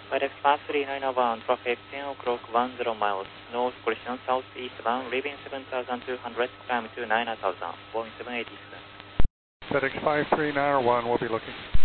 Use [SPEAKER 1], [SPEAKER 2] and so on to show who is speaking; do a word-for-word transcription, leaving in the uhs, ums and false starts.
[SPEAKER 1] FedEx five three nine one, traffic ten o'clock, ten miles, north collision, southeast bound, leaving seven thousand two hundred, climb to nine thousand, Boeing seven eighty-seven.
[SPEAKER 2] FedEx five three nine one, we'll be looking.